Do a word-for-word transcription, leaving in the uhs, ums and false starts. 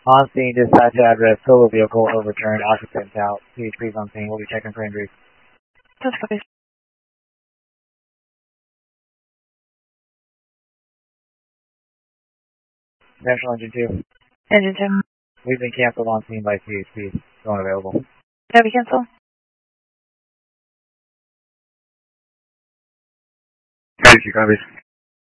On scene, dispatch address, solo vehicle overturned, occupants out. Please, please on scene. We'll be checking for injuries. Just copy. National Engine two. Engine two. We've been canceled on scene by C H P. Still unavailable. Copy, cancel. Copy, copies.